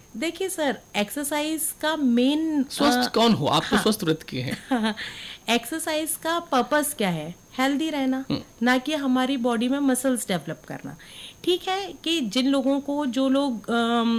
देखिए sir, exercise का main स्वस्थ कौन हो आप? तो हाँ, स्वस्थ व्रत के हैं। एक्सरसाइज का पर्पस क्या है? हेल्दी रहना, ना कि हमारी बॉडी में मसल्स डेवलप करना। ठीक है कि जिन लोगों को, जो लोग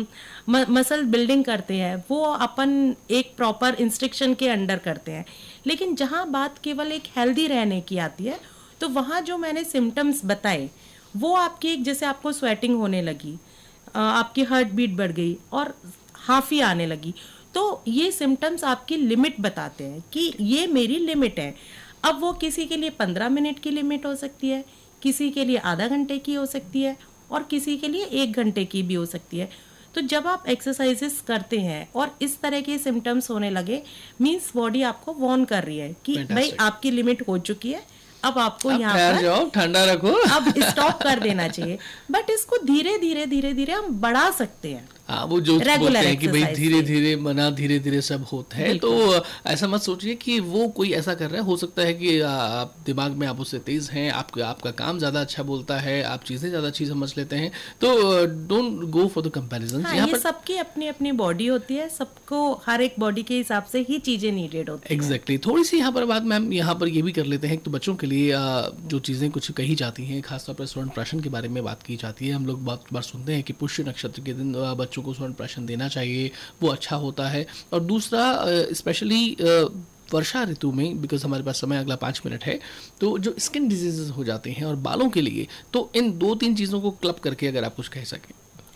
मसल बिल्डिंग करते हैं वो अपन एक प्रॉपर इंस्ट्रक्शन के अंडर करते हैं, लेकिन जहाँ बात केवल एक हेल्दी रहने की आती है, तो वहाँ जो मैंने सिम्टम्स बताए वो आपकी, एक जैसे आपको स्वेटिंग होने लगी, आपकी हार्ट बीट बढ़ गई और हाफी आने लगी, तो ये सिम्टम्स आपकी लिमिट बताते हैं कि ये मेरी लिमिट है। अब वो किसी के लिए 15 मिनट की लिमिट हो सकती है, किसी के लिए आधा घंटे की हो सकती है और किसी के लिए 1 घंटे की भी हो सकती है। तो जब आप एक्सरसाइजेस करते हैं और इस तरह के सिम्टम्स होने लगे, मीन्स बॉडी आपको वार्न कर रही है कि भाई फैंटास्टिक। आपकी लिमिट हो चुकी है, अब आपको आप यहाँ ठहर पर जाओ, ठंडा रखो। अब स्टॉप कर देना चाहिए। बट इसको धीरे धीरे धीरे धीरे हम बढ़ा सकते हैं हाँ, वो जो बोलते रेगुलर हैं कि भाई एक्सरसाइज धीरे से। धीरे मना धीरे धीरे सब होता है, तो बिल्कुल। ऐसा मत सोचिए कि वो कोई ऐसा कर रहा है। हो सकता है कि आप दिमाग में आप उससे तेज हैं, आपका काम ज़्यादा अच्छा बोलता है, आप चीज़ें ज़्यादा अच्छी समझ लेते हैं, तो don't go for the comparison हाँ, यहाँ ये पर। सबकी अपनी अपनी बॉडी होती है, सबको हर एक बॉडी के हिसाब से ही चीजें नीडेड होती हैं। एग्जैक्टली थोड़ी सी यहाँ पर बात मैम यहाँ पर ये भी कर लेते हैं। तो बच्चों के लिए जो चीज़ें कुछ कही जाती हैं, खासतौर पर स्वर्ण प्राशन के बारे में बात की जाती है। हम लोग बहुत बार सुनते हैं कि पुष्य नक्षत्र के दिन बच्चों को स्वर्ण प्राशन देना चाहिए, वो अच्छा होता है। और दूसरा स्पेशली वर्षा ऋतु में, बिकॉज हमारे पास समय अगला 5 मिनट है, तो जो स्किन डिजीजेज हो जाते हैं और बालों के लिए, तो इन 2-3 चीज़ों को क्लब करके अगर आप कुछ कह सकें।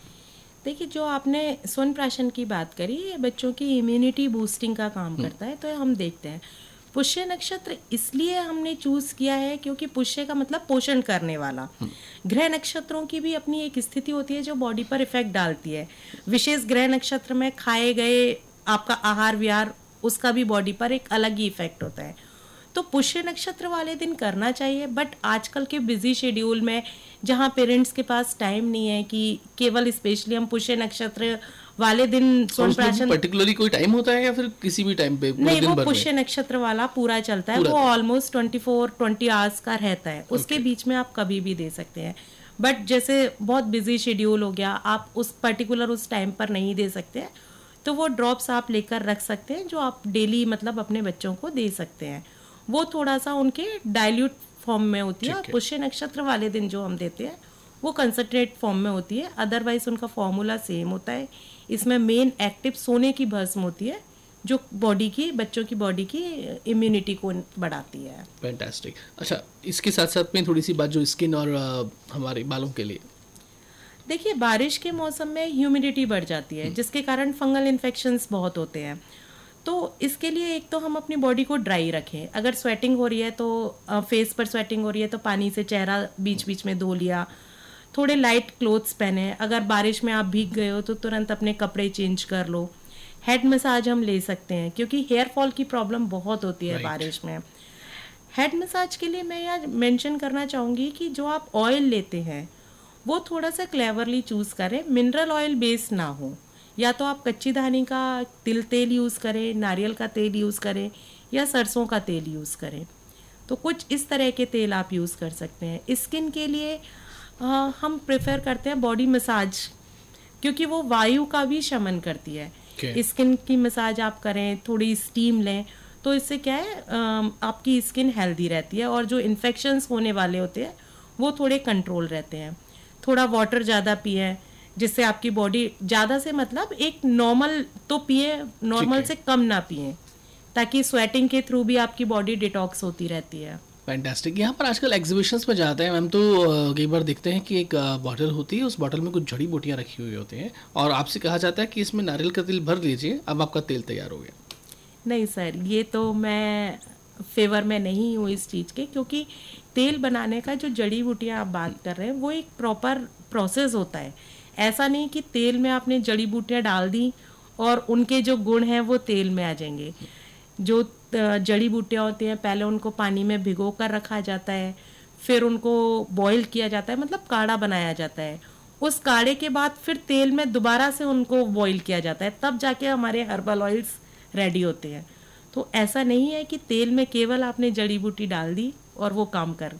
देखिए, जो आपने स्वर्ण प्राशन की बात करी, ये बच्चों की इम्यूनिटी बूस्टिंग का काम करता है। तो हम देखते हैं पुष्य नक्षत्र इसलिए हमने चूज किया है क्योंकि पुष्य का मतलब पोषण करने वाला। ग्रह नक्षत्रों की भी अपनी एक स्थिति होती है जो बॉडी पर इफेक्ट डालती है। विशेष ग्रह नक्षत्र में खाए गए आपका आहार विहार, उसका भी बॉडी पर एक अलग ही इफेक्ट होता है। तो पुष्य नक्षत्र वाले दिन करना चाहिए, बट आजकल के बिजी शेड्यूल में जहाँ पेरेंट्स के पास टाइम नहीं है कि केवल स्पेशली हम पुष्य नक्षत्र वाले दिन और स्वर्ण उसमें प्राशन, पर्टिकुलरली कोई टाइम होता है या फिर किसी भी टाइम पे पूरे नहीं, दिन वो भर पुष्य में? नक्षत्र वाला पूरा चलता है, पूरा वो दिन। ऑलमोस्ट 20 आवर्स का रहता है, उसके ओके। बीच में आप कभी भी दे सकते हैं। बट जैसे बहुत बिजी शेड्यूल हो गया, आप उस पर्टिकुलर उस टाइम पर नहीं दे सकते हैं, तो वो ड्रॉप्स आप लेकर रख सकते हैं जो आप डेली मतलब अपने बच्चों को दे सकते हैं। वो थोड़ा सा उनके डाइल्यूट फॉर्म में होती है, और ठीक है। पुष्य नक्षत्र वाले दिन जो हम देते हैं वो कंसंट्रेट फॉर्म में होती है। अदरवाइज उनका फॉर्मूला सेम होता है। इसमें मेन एक्टिव सोने की भस्म होती है जो बॉडी की, बच्चों की बॉडी की इम्यूनिटी को बढ़ाती है। फैंटास्टिक। अच्छा, इसके साथ साथ में थोड़ी सी बात जो स्किन और हमारे बालों के लिए। देखिए, बारिश के मौसम में ह्यूमिडिटी बढ़ जाती है जिसके कारण फंगल इन्फेक्शंस बहुत होते हैं। तो इसके लिए एक तो हम अपनी बॉडी को ड्राई रखें। अगर स्वेटिंग हो रही है तो फेस पर स्वेटिंग हो रही है तो पानी से चेहरा बीच बीच में धो लिया। थोड़े लाइट क्लोथ्स पहने। अगर बारिश में आप भीग गए हो तो तुरंत अपने कपड़े चेंज कर लो। हेड मसाज हम ले सकते हैं क्योंकि हेयर फॉल की प्रॉब्लम बहुत होती है राइट। बारिश में। हेड मसाज के लिए मैं यहाँ मेंशन करना चाहूँगी कि जो आप ऑयल लेते हैं वो थोड़ा सा क्लेवरली चूज़ करें, मिनरल ऑयल बेस्ड ना हो। या तो आप कच्ची धानी का तिल तेल यूज़ करें, नारियल का तेल यूज़ करें या सरसों का तेल यूज़ करें। तो कुछ इस तरह के तेल आप यूज़ कर सकते हैं। स्किन के लिए हम प्रेफर करते हैं बॉडी मसाज, क्योंकि वो वायु का भी शमन करती है। Okay. स्किन की मसाज आप करें, थोड़ी स्टीम लें, तो इससे क्या है आपकी स्किन हेल्दी रहती है और जो इन्फेक्शंस होने वाले होते हैं वो थोड़े कंट्रोल रहते हैं। थोड़ा वाटर ज़्यादा पिए, जिससे आपकी बॉडी ज़्यादा से मतलब एक नॉर्मल तो पिए, नॉर्मल से कम ना पिए, ताकि स्वेटिंग के थ्रू भी आपकी बॉडी डिटॉक्स होती रहती है। फैंटास्टिक। यहाँ पर आजकल एग्जीबिशंस में जाते हैं मैम, तो कई बार देखते हैं कि एक बॉटल होती है, उस बॉटल में कुछ जड़ी बूटियाँ रखी हुई होती हैं और आपसे कहा जाता है कि इसमें नारियल का तेल भर लीजिए, अब आपका तेल तैयार हो गया। नहीं सर, ये तो मैं फेवर में नहीं हूँ इस चीज़ के, क्योंकि तेल बनाने का जो जड़ी बूटियाँ आप बात कर रहे हैं वो एक प्रॉपर प्रोसेस होता है। ऐसा नहीं कि तेल में आपने जड़ी बूटियाँ डाल दी और उनके जो गुण हैं वो तेल में आ जाएंगे। जो जड़ी बूटियाँ होती हैं पहले उनको पानी में भिगो कर रखा जाता है, फिर उनको बॉईल किया जाता है, मतलब काढ़ा बनाया जाता है। उस काढ़े के बाद फिर तेल में दोबारा से उनको बॉईल किया जाता है, तब जाके हमारे हर्बल ऑयल्स रेडी होते हैं। तो ऐसा नहीं है कि तेल में केवल आपने जड़ी बूटी डाल दी और वो काम कर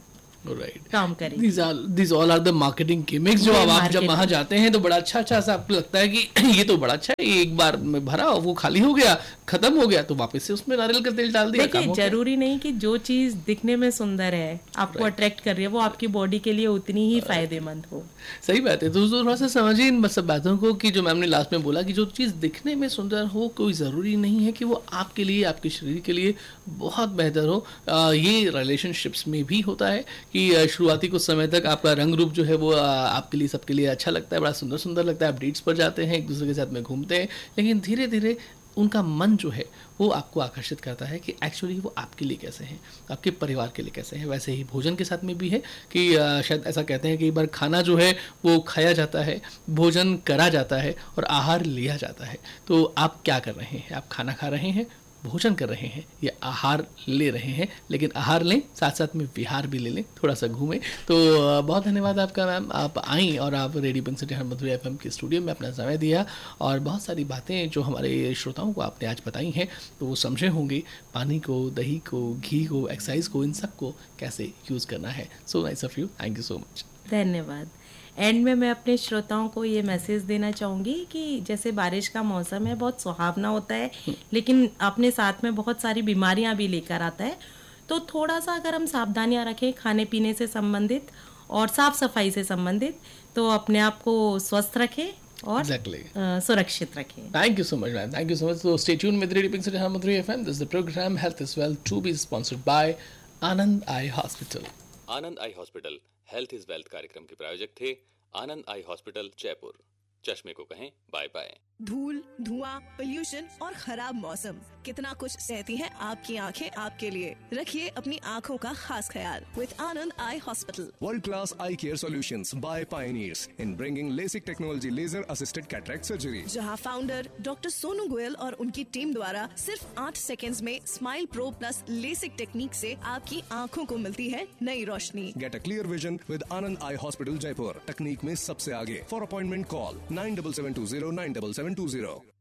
काम करेगी। These all are the marketing gimmicks जो अब आप जब वहां जाते हैं तो बड़ा अच्छा सा आपको लगता है कि ये तो बड़ा अच्छा है, एक बार में भरा वो खाली हो गया, खत्म हो गया, तो वापस से उसमें नारियल का तेल डाल दिया। देखिए जरूरी नहीं कि जो चीज दिखने में सुंदर है, आपको अट्रैक्ट कर रही है, वो आपकी बॉडी के लिए उतनी ही फायदेमंद हो। सही बात है। तो थोड़ा सा समझिए इन सब बातों को कि जो मैम ने लास्ट में बोला कि जो चीज़ दिखने में सुंदर हो कोई ज़रूरी नहीं है कि वो आपके लिए, आपके शरीर के लिए बहुत बेहतर हो। ये रिलेशनशिप्स में भी होता है कि शुरुआती कुछ समय तक आपका रंग रूप जो है वो आपके लिए, सबके लिए अच्छा लगता है, बड़ा सुंदर सुंदर लगता है, आप डेट्स पर जाते हैं, एक दूसरे के साथ में घूमते हैं, लेकिन धीरे धीरे उनका मन जो है वो आपको आकर्षित करता है कि एक्चुअली वो आपके लिए कैसे हैं, आपके परिवार के लिए कैसे हैं। वैसे ही भोजन के साथ में भी है कि शायद ऐसा कहते हैं कि एक बार खाना जो है वो खाया जाता है, भोजन करा जाता है और आहार लिया जाता है। तो आप क्या कर रहे हैं? आप खाना खा रहे हैं, भोजन कर रहे हैं या आहार ले रहे हैं? लेकिन आहार लें, साथ साथ में विहार भी ले लें, थोड़ा सा घूमें। तो बहुत धन्यवाद आपका मैम, आप आई और आप रेडियो पंचवटी मधुर FM के स्टूडियो में अपना समय दिया और बहुत सारी बातें जो हमारे श्रोताओं को आपने आज बताई हैं तो वो समझे होंगे पानी को, दही को, घी को, एक्सरसाइज को, इन सब को कैसे यूज़ करना है। So nice of you, thank you so much. धन्यवाद। एंड में मैं अपने श्रोताओं को ये मैसेज देना चाहूँगी कि जैसे बारिश का मौसम है, बहुत सुहावना होता है, लेकिन अपने साथ में बहुत सारी बीमारियां भी लेकर आता है। तो थोड़ा सा अगर हम सावधानियां रखें खाने पीने से संबंधित और साफ सफाई से संबंधित, तो अपने आप को स्वस्थ रखें और सुरक्षित रखें। Thank you so much, man. Thank you so much. So stay tuned with Radio Pinkston Mधुर FM. This is the program Health is Well to be sponsored by Anand Eye Hospital. Anand eye hospital health is wealth कार्यक्रम के प्रायोजक थे आनंद eye hospital Jaipur. चश्मे को कहें bye bye. धूल, धुआं, pollution और खराब मौसम, कितना कुछ सहती हैं आपकी आंखें आपके लिए। रखिए अपनी आंखों का खास ख्याल with Anand eye hospital. World class eye care solutions by pioneers in bringing LASIK technology laser assisted cataract surgery. जहां फाउंडर डॉक्टर सोनू गोयल और उनकी टीम द्वारा सिर्फ 8 सेकेंड्स में smile pro plus LASIK technique से आपकी आंखों को मिलती है Nai Roshni. Get a clear vision with Anand Eye Hospital Jaipur. तकनीक में सबसे आगे। For appointment call 9772097720.